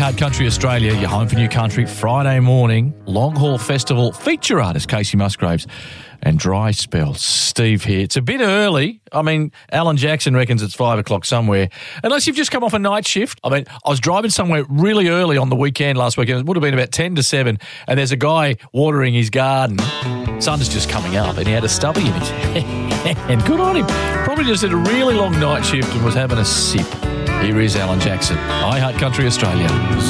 Heart Country Australia, your home for new country, Friday morning, Long Haul Festival, feature artist Casey Musgraves and Dry Spell. Steve here. It's a bit early. I mean, Alan Jackson reckons it's 5 o'clock somewhere. Unless you've just come off a night shift. I mean, I was driving somewhere really early on the weekend last weekend. It would have been about 10 to 7, and there's a guy watering his garden. Sun's just coming up, and he had a stubby in his hand. Good on him. Probably just had a really long night shift and was having a sip. Here is Alan Jackson, I Heart Country Australia.